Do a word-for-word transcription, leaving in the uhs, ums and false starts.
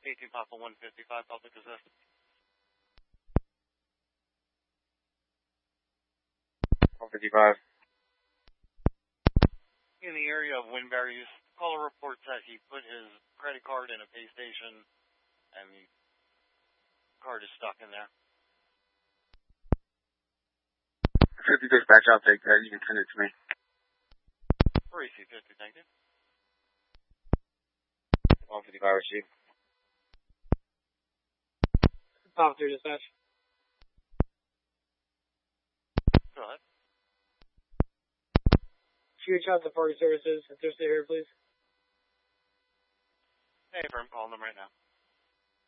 eighteen Papa one fifty-five, public assist. one fifty-five. In the area of Winberry's, caller reports that he put his credit card in a pay station and the card is stuck in there. fifty dispatch, I'll take that. You can send it to me. three C fifty, thank you. one fifty-five received. Pop through dispatch. Go ahead. Shoot out to Party Services. If they're still here, please. Hey, firm, calling them right now.